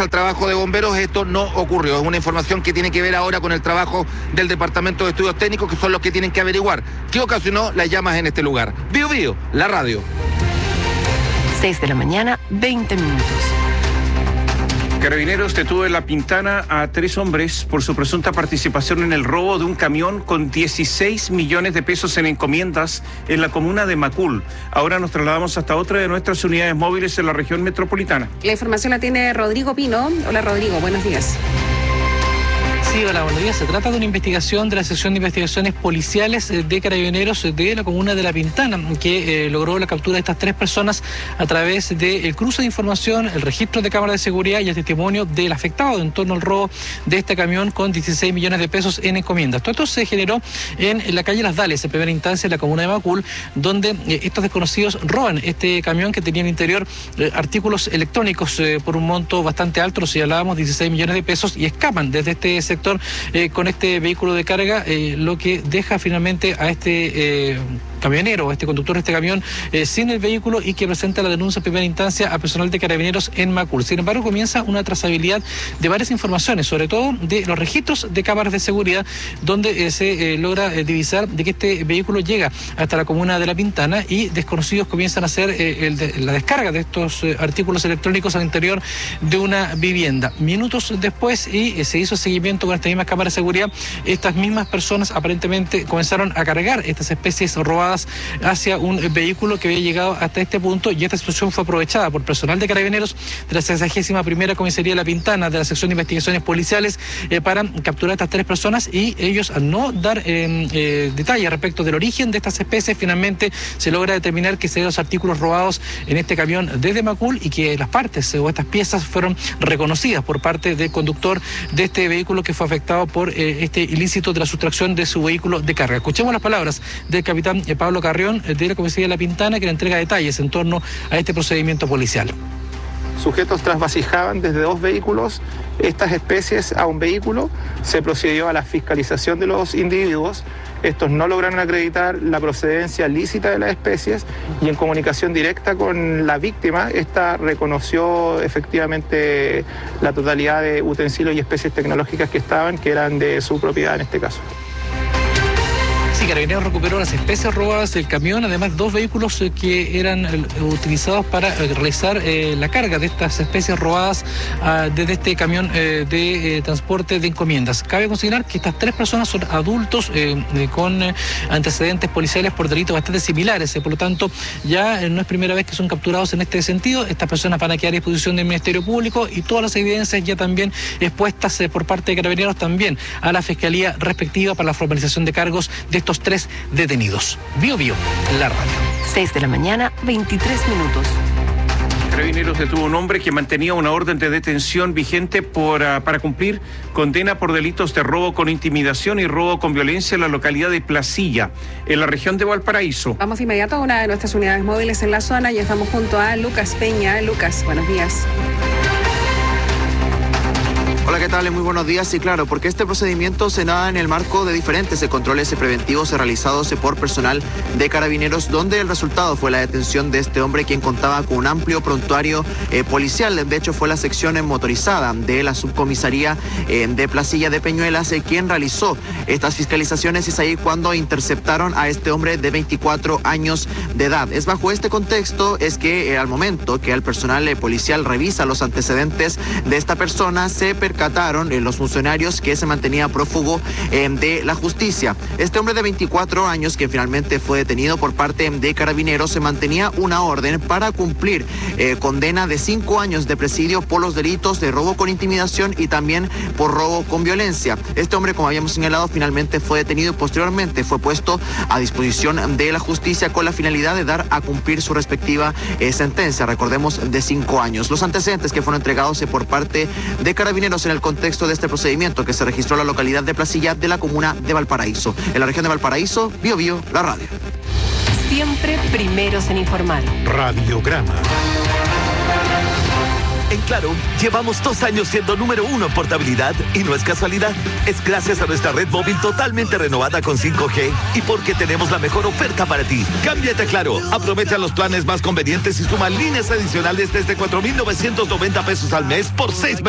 al trabajo de bomberos, esto no ocurrió. Es una información que tiene que ver ahora con el trabajo del Departamento de Estudios Técnicos, que son los que tienen que averiguar qué ocasionó las llamas en este lugar. Bío Bío, la radio. 6 de la mañana, 20 minutos. Carabineros detuvo en La Pintana a 3 hombres por su presunta participación en el robo de un camión con 16 millones de pesos en encomiendas en la comuna de Macul. Ahora nos trasladamos hasta otra de nuestras unidades móviles en la región metropolitana. La información la tiene Rodrigo Pino. Hola Rodrigo, buenos días. Sí, hola, buenos días. Se trata de una investigación de la sección de investigaciones policiales de Carabineros de la comuna de La Pintana, que logró la captura de estas 3 personas a través del cruce de información, el registro de cámaras de seguridad y el testimonio del afectado en torno al robo de este camión con 16 millones de pesos en encomiendas. Todo esto se generó en la calle Las Dales, en primera instancia en la comuna de Macul, donde estos desconocidos roban este camión que tenía en el interior artículos electrónicos por un monto bastante alto, si hablábamos 16 millones de pesos, y escapan desde este sector con este vehículo de carga, lo que deja finalmente a este camionero, a este conductor de este camión sin el vehículo, y que presenta la denuncia en primera instancia a personal de Carabineros en Macul. Sin embargo, comienza una trazabilidad de varias informaciones, sobre todo de los registros de cámaras de seguridad, donde se logra divisar de que este vehículo llega hasta la comuna de La Pintana y desconocidos comienzan a hacer la descarga de estos artículos electrónicos al interior de una vivienda. Minutos después, y se hizo seguimiento con estas mismas cámaras de seguridad, estas mismas personas aparentemente comenzaron a cargar estas especies robadas hacia un vehículo que había llegado hasta este punto, y esta situación fue aprovechada por personal de Carabineros de la 61ª Comisaría de La Pintana, de la sección de investigaciones policiales, para capturar a estas 3 personas, y ellos, al no dar detalles respecto del origen de estas especies, finalmente se logra determinar que se dieron los artículos robados en este camión desde Macul, y que las partes o estas piezas fueron reconocidas por parte del conductor de este vehículo que fue afectado por este ilícito de la sustracción de su vehículo de carga. Escuchemos las palabras del capitán Pablo Carrión, de la Comisaría de La Pintana, que le entrega detalles en torno a este procedimiento policial. Sujetos trasvasijaban desde 2 vehículos estas especies a un vehículo. Se procedió a la fiscalización de los individuos. Estos no lograron acreditar la procedencia lícita de las especies, y en comunicación directa con la víctima, esta reconoció efectivamente la totalidad de utensilios y especies tecnológicas que eran de su propiedad en este caso. Sí, Carabineros recuperó las especies robadas del camión, además 2 vehículos que eran utilizados para realizar la carga de estas especies robadas desde este camión de transporte de encomiendas. Cabe consignar que estas 3 personas son adultos con antecedentes policiales por delitos bastante similares, por lo tanto ya no es primera vez que son capturados en este sentido. Estas personas van a quedar a disposición del Ministerio Público, y todas las evidencias ya también expuestas por parte de Carabineros también a la Fiscalía respectiva para la formalización de cargos de estos 3 detenidos. Bío Bío, la radio. 6 de la mañana, 23 minutos. Carabineros detuvo a un hombre que mantenía una orden de detención vigente para cumplir condena por delitos de robo con intimidación y robo con violencia en la localidad de Placilla, en la región de Valparaíso. Vamos de inmediato a una de nuestras unidades móviles en la zona y estamos junto a Lucas Peña. Lucas, buenos días. Hola, ¿qué tal? Muy buenos días. Sí, claro, porque este procedimiento se da en el marco de diferentes controles preventivos realizados por personal de Carabineros, donde el resultado fue la detención de este hombre, quien contaba con un amplio prontuario policial. De hecho, fue la sección motorizada de la subcomisaría de Placilla de Peñuelas quien realizó estas fiscalizaciones, y es ahí cuando interceptaron a este hombre de 24 años de edad. Es bajo este contexto es que al momento que el personal policial revisa los antecedentes de esta persona, se percataron los funcionarios que se mantenía prófugo de la justicia. Este hombre de 24 años, que finalmente fue detenido por parte de Carabineros, se mantenía una orden para cumplir condena de 5 años de presidio por los delitos de robo con intimidación y también por robo con violencia. Este hombre, como habíamos señalado, finalmente fue detenido y posteriormente fue puesto a disposición de la justicia con la finalidad de dar a cumplir su respectiva sentencia, recordemos, de 5 años. Los antecedentes que fueron entregados por parte de Carabineros en el contexto de este procedimiento que se registró en la localidad de Placilla de la comuna de Valparaíso. En la región de Valparaíso, Bío Bío, la radio. Siempre primeros en informar. Radiograma. En Claro, llevamos 2 años siendo número 1 en portabilidad, y no es casualidad. Es gracias a nuestra red móvil totalmente renovada con 5G y porque tenemos la mejor oferta para ti. Cámbiate a Claro, aprovecha los planes más convenientes y suma líneas adicionales desde 4,990 pesos al mes por 6 meses.